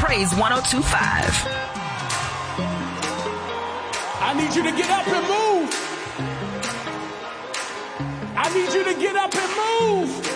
Praise 102.5. I need you to get up and move. I need you to get up and move.